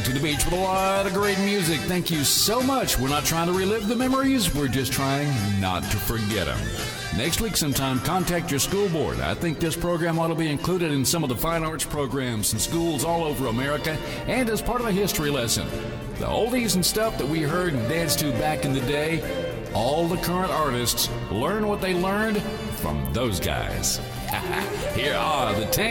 to the beach with a lot of great music. Thank you so much. We're not trying to relive the memories. We're just trying not to forget them. Next week sometime, contact your school board. I think this program ought to be included in some of the fine arts programs in schools all over America and as part of a history lesson. The oldies and stuff that we heard and danced to back in the day, all the current artists learn what they learned from those guys. Here are the 10